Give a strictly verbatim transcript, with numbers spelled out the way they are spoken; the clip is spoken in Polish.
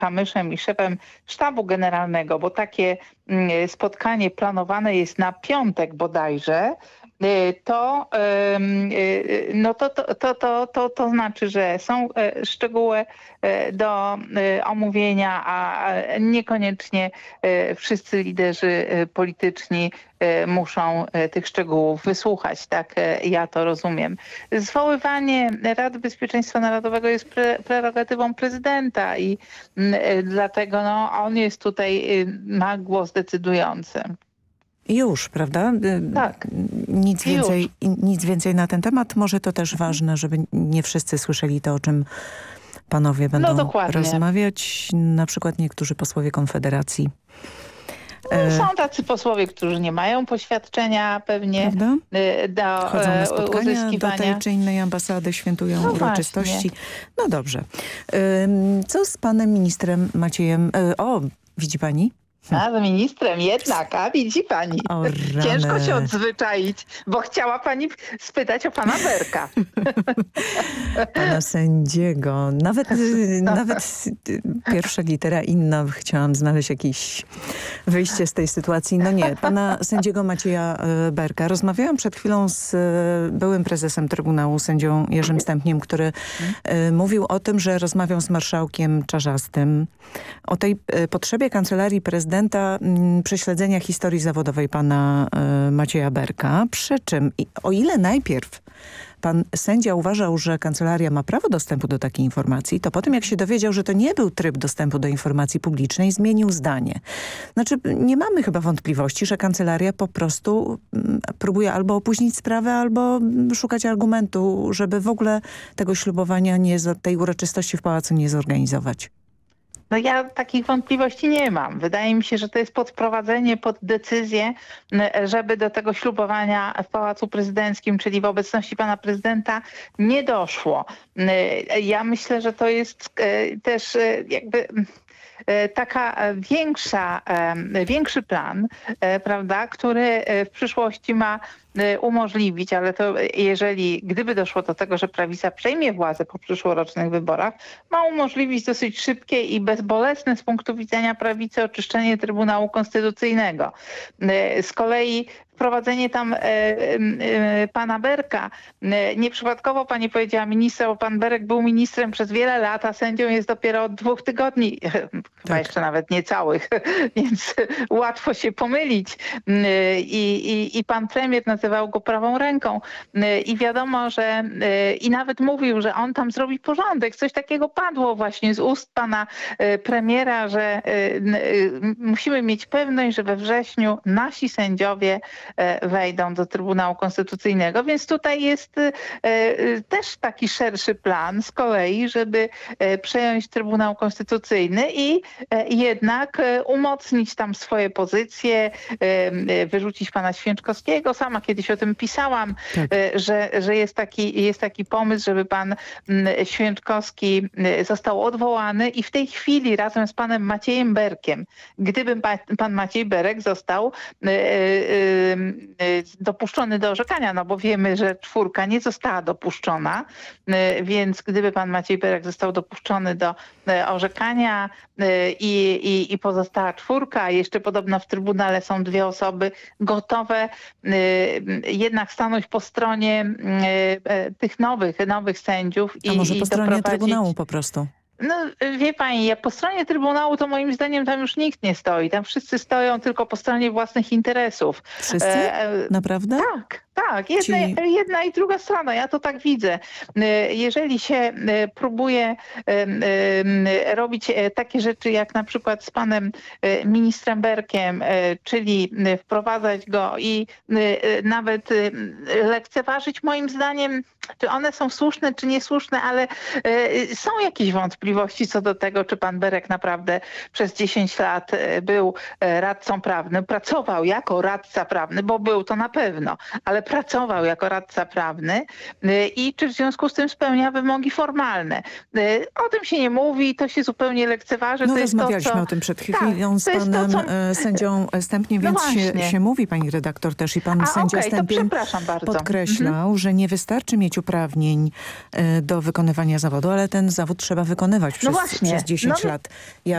Kamyszem i szefem sztabu generalnego, bo takie mm, spotkanie planowane jest na piątek bodajże, y, to, ym, y, no to, to, to, to, to, to znaczy, że są y, szczegóły y, do y, omówienia, a a niekoniecznie y, wszyscy liderzy y, polityczni y, muszą y, tych szczegółów wysłuchać. Tak y, ja to rozumiem. Zwoływanie Rady Bezpieczeństwa Narodowego jest pre, prerogatywą prezydenta i y, dlatego no, on jest tutaj, y, ma głos decydujący. Już, prawda? Tak. Nic więcej, Już. nic więcej na ten temat. Może to też ważne, żeby nie wszyscy słyszeli to, o czym panowie będą dokładnie. rozmawiać. Na przykład niektórzy posłowie Konfederacji. No, są tacy posłowie, którzy nie mają poświadczenia pewnie Prawda? y, do Chodzą na e, spotkania do uzyskiwania. tej czy innej ambasady, świętują No uroczystości. właśnie. No dobrze. Ym, Co z panem ministrem Maciejem? Y, O, widzi pani? A z ministrem jednak, a widzi pani. O, rany. Ciężko się odzwyczaić, bo chciała pani spytać o pana Berka. Pana sędziego. Nawet, y, nawet y, pierwsza litera inna. Chciałam znaleźć jakieś wyjście z tej sytuacji. No nie, pana sędziego Macieja y, Berka. Rozmawiałam przed chwilą z y, byłym prezesem Trybunału, sędzią Jerzym Stępniem, który y, mówił o tym, że rozmawiał z marszałkiem Czarzastym o tej y, potrzebie Kancelarii Prezydenta y, prześledzenia historii zawodowej pana y, Macieja Berka. Przy czym, i, o ile najpierw pan sędzia uważał, że kancelaria ma prawo dostępu do takiej informacji, to po tym jak się dowiedział, że to nie był tryb dostępu do informacji publicznej, zmienił zdanie. Znaczy nie mamy chyba wątpliwości, że kancelaria po prostu mm, próbuje albo opóźnić sprawę, albo mm, szukać argumentu, żeby w ogóle tego ślubowania, nie, tej uroczystości w pałacu nie zorganizować. No ja takich wątpliwości nie mam. Wydaje mi się, że to jest podprowadzenie pod decyzję, żeby do tego ślubowania w Pałacu Prezydenckim, czyli w obecności pana prezydenta, nie doszło. Ja myślę, że to jest też jakby taka większa, większy plan, prawda, który w przyszłości ma umożliwić, ale to jeżeli, gdyby doszło do tego, że prawica przejmie władzę po przyszłorocznych wyborach, ma umożliwić dosyć szybkie i bezbolesne z punktu widzenia prawicy oczyszczenie Trybunału Konstytucyjnego. Z kolei wprowadzenie tam e, e, pana Berka. E, nieprzypadkowo pani powiedziała minister, bo pan Berek był ministrem przez wiele lat, a sędzią jest dopiero od dwóch tygodni, chyba Tak. jeszcze nawet niecałych, więc łatwo się pomylić. E, i, i pan premier nazywał go prawą ręką e, i wiadomo, że e, i nawet mówił, że on tam zrobi porządek. Coś takiego padło właśnie z ust pana e, premiera, że e, e, musimy mieć pewność, że we wrześniu nasi sędziowie wejdą do Trybunału Konstytucyjnego, więc tutaj jest też taki szerszy plan z kolei, żeby przejąć Trybunał Konstytucyjny i jednak umocnić tam swoje pozycje, wyrzucić pana Święczkowskiego. Sama kiedyś o tym pisałam, tak. że, że jest taki, jest taki pomysł, żeby pan Święczkowski został odwołany i w tej chwili razem z panem Maciejem Berkiem, gdyby pan Maciej Berek został dopuszczony do orzekania, no bo wiemy, że czwórka nie została dopuszczona, więc gdyby pan Maciej Berek został dopuszczony do orzekania i, i, i pozostała czwórka, a jeszcze podobno w Trybunale są dwie osoby gotowe jednak stanąć po stronie tych nowych, nowych sędziów. A i, może i po stronie doprowadzić... Trybunału po prostu? No wie pani, jak po stronie Trybunału to moim zdaniem tam już nikt nie stoi. Tam wszyscy stoją tylko po stronie własnych interesów. Wszyscy? E, Naprawdę? Tak. Tak, jedna, Ci... jedna i druga strona, ja to tak widzę. Jeżeli się próbuje robić takie rzeczy jak na przykład z panem ministrem Berkiem, czyli wprowadzać go i nawet lekceważyć, moim zdaniem, czy one są słuszne, czy niesłuszne, ale są jakieś wątpliwości co do tego, czy pan Berek naprawdę przez dziesięć lat był radcą prawnym, pracował jako radca prawny, bo był to na pewno, ale pracował jako radca prawny i czy w związku z tym spełnia wymogi formalne. O tym się nie mówi, to się zupełnie lekceważy. No to rozmawialiśmy jest to, co... o tym przed chwilą tak, z panem to, co... sędzią Stępniem, no więc się, się mówi, pani redaktor też i pan A, sędzia okay, Stępień podkreślał, mhm. że nie wystarczy mieć uprawnień do wykonywania zawodu, ale ten zawód trzeba wykonywać przez, no przez dziesięć no, lat. Ja